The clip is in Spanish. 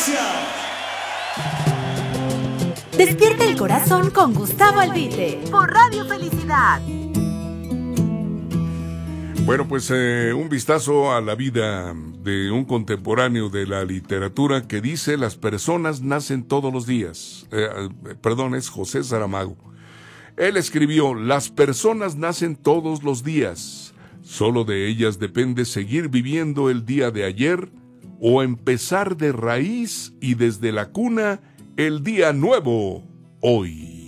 Gracias. Despierta el corazón con Gustavo Albite por Radio Felicidad. Bueno, pues un vistazo a la vida de un contemporáneo de la literatura que dice: las personas nacen todos los días. Es José Saramago. Él escribió: las personas nacen todos los días. Solo de ellas depende seguir viviendo el día de ayer o empezar de raíz y desde la cuna el día nuevo hoy.